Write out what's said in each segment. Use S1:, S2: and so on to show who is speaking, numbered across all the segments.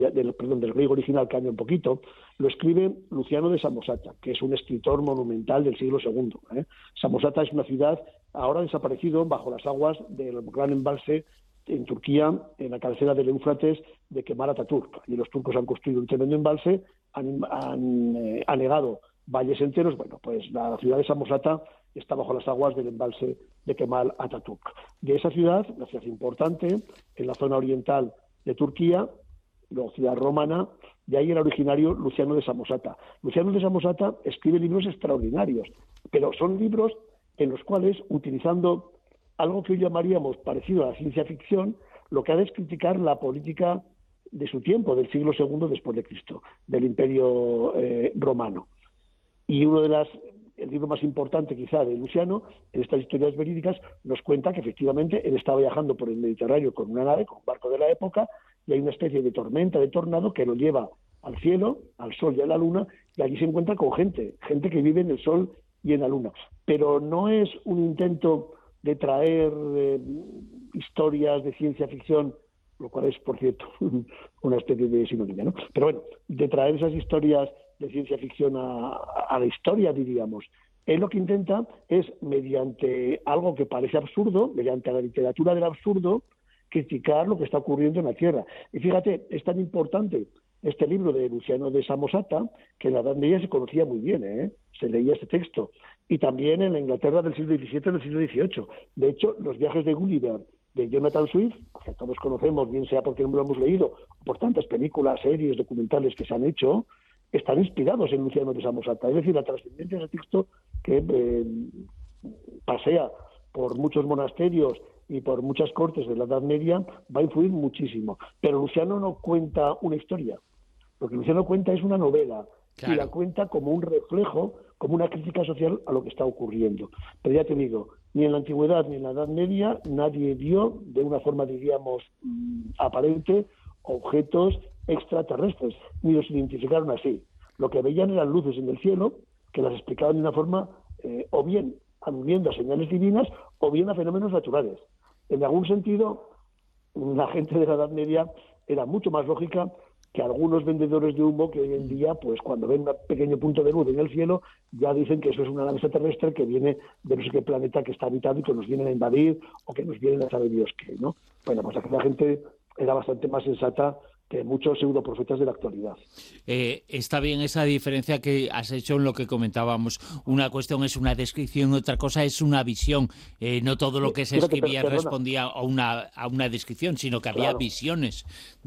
S1: del griego original cambia un poquito, lo escribe Luciano de Samosata, que es un escritor monumental del siglo II. Samosata es una ciudad ahora desaparecido bajo las aguas del gran embalse en Turquía, en la cabecera del Éufrates, de Kemal Atatürk. Y los turcos han construido un tremendo embalse, han anegado valles enteros. Bueno, pues la ciudad de Samosata está bajo las aguas del embalse de Kemal Atatürk. De esa ciudad, una ciudad importante, en la zona oriental de Turquía, luego ciudad romana, de ahí era originario Luciano de Samosata. Luciano de Samosata escribe libros extraordinarios, pero son libros en los cuales, utilizando algo que hoy llamaríamos parecido a la ciencia ficción, lo que hace es criticar la política de su tiempo, del siglo II después de Cristo, del Imperio Romano. Y el libro más importante quizá de Luciano, en estas historias verídicas, nos cuenta que efectivamente él estaba viajando por el Mediterráneo con una nave, con un barco de la época, y hay una especie de tormenta, de tornado, que lo lleva al cielo, al sol y a la luna, y allí se encuentra con gente que vive en el sol y en la luna. Pero no es un intento de traer historias de ciencia ficción, lo cual es, por cierto, una especie de sinonimia, ¿no? Pero bueno, de traer esas historias de ciencia ficción a la historia, diríamos. Él lo que intenta es, mediante algo que parece absurdo, mediante la literatura del absurdo, criticar lo que está ocurriendo en la Tierra. Y fíjate, es tan importante este libro de Luciano de Samosata, que en la Edad Media se conocía muy bien, se leía este texto, y también en la Inglaterra del siglo XVII y del siglo XVIII. De hecho, los viajes de Gulliver, de Jonathan Swift, que todos conocemos, bien sea porque no lo hemos leído, o por tantas películas, series, documentales que se han hecho, están inspirados en Luciano de Samosata. Es decir, la trascendencia del texto que pasea por muchos monasterios y por muchas cortes de la Edad Media va a influir muchísimo. Pero Luciano no cuenta una historia. Lo que Luciano cuenta es una novela, claro, y la cuenta como un reflejo, como una crítica social a lo que está ocurriendo. Pero ya te digo, ni en la Antigüedad ni en la Edad Media nadie vio, de una forma, diríamos, aparente, objetos extraterrestres, ni los identificaron así. Lo que veían eran luces en el cielo que las explicaban de una forma o bien aludiendo a señales divinas o bien a fenómenos naturales. En algún sentido, la gente de la Edad Media era mucho más lógica que algunos vendedores de humo que hoy en día, pues cuando ven un pequeño punto de luz en el cielo, ya dicen que eso es una nave extraterrestre que viene de no sé qué planeta que está habitado y que nos vienen a invadir o que nos vienen a saber Dios qué, ¿no? Bueno, pues aquella gente era bastante más sensata que muchos pseudoprofetas de la actualidad.
S2: Está bien esa diferencia que has hecho en lo que comentábamos. Una cuestión es una descripción, otra cosa es una visión. No todo lo que se escribía respondía a una descripción, sino que había visiones,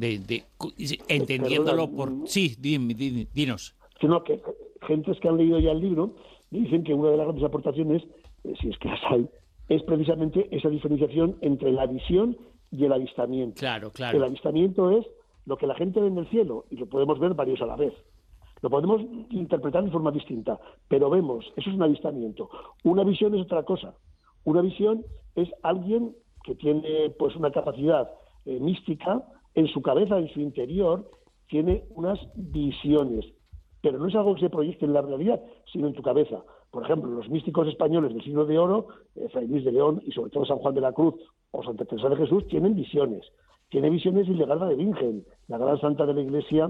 S2: entendiéndolo por... Sí, dinos.
S1: Sino que gentes que han leído ya el libro dicen que una de las grandes aportaciones, si es que las hay, es precisamente esa diferenciación entre la visión y el avistamiento.
S2: Claro, claro.
S1: El avistamiento es lo que la gente ve en el cielo, y lo podemos ver varios a la vez. Lo podemos interpretar de forma distinta, pero vemos, eso es un avistamiento. Una visión es otra cosa. Una visión es alguien que tiene pues una capacidad mística, en su cabeza, en su interior, tiene unas visiones, pero no es algo que se proyecte en la realidad, sino en tu cabeza. Por ejemplo, los místicos españoles del siglo de oro, Fray Luis de León y sobre todo San Juan de la Cruz o Santa Teresa de Jesús, tienen visiones. Tiene visiones Hildegarda de Bingen, la gran santa de la Iglesia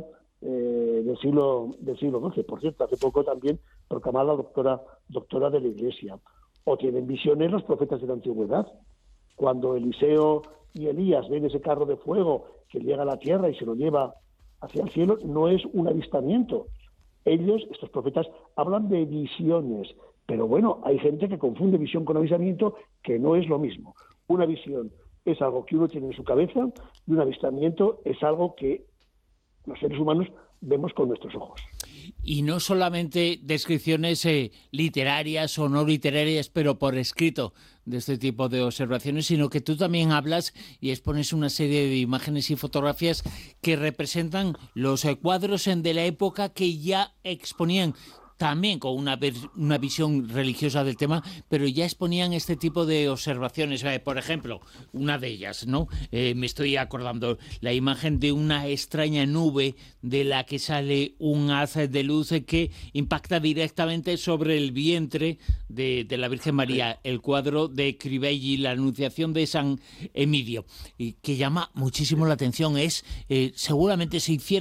S1: del siglo XII. Por cierto, hace poco también proclamada doctora de la Iglesia. O tienen visiones los profetas de la Antigüedad. Cuando Eliseo y Elías ven ese carro de fuego que llega a la tierra y se lo lleva hacia el cielo, no es un avistamiento. Ellos, estos profetas, hablan de visiones. Pero bueno, hay gente que confunde visión con avistamiento, que no es lo mismo. Una visión es algo que uno tiene en su cabeza y un avistamiento es algo que los seres humanos vemos con nuestros ojos.
S2: Y no solamente descripciones literarias o no literarias, pero por escrito de este tipo de observaciones, sino que tú también hablas y expones una serie de imágenes y fotografías que representan los cuadros de la época que ya exponían, también con una visión religiosa del tema, pero ya exponían este tipo de observaciones. Por ejemplo, una de ellas, ¿no? Me estoy acordando, la imagen de una extraña nube de la que sale un haz de luz que impacta directamente sobre el vientre de la Virgen María, el cuadro de Crivelli, la Anunciación de San Emidio, y que llama muchísimo la atención. Seguramente se hiciera